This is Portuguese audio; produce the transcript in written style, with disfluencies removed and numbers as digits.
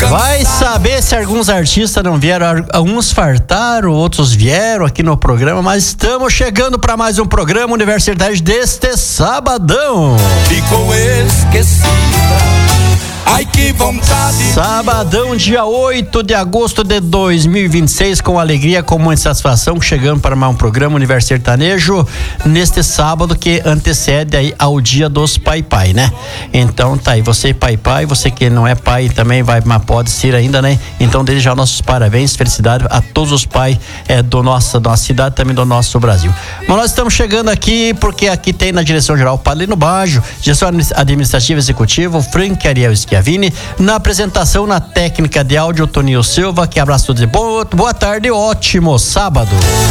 Vai saber se alguns artistas não vieram, alguns fartaram, outros vieram aqui no programa, mas estamos chegando para mais um programa Universidade deste sabadão. Ficou esquecida. Ai, que vontade. Sabadão, dia 8 de agosto de 2026, com alegria, com muita satisfação, chegando para mais um programa Universo Sertanejo, neste sábado que antecede aí ao dia dos pai, né? Então tá aí, você pai, você que não é pai também vai, mas pode ser ainda, né? Então desde já nossos parabéns, felicidade a todos os pais da nossa cidade, também do nosso Brasil. Mas nós estamos chegando aqui porque aqui tem na direção geral Paulino Baggio, direção administrativa executiva, Frank Ariel Schiavini, na apresentação, na técnica de áudio, Toninho Silva, que abraço todos e boa tarde, ótimo sábado.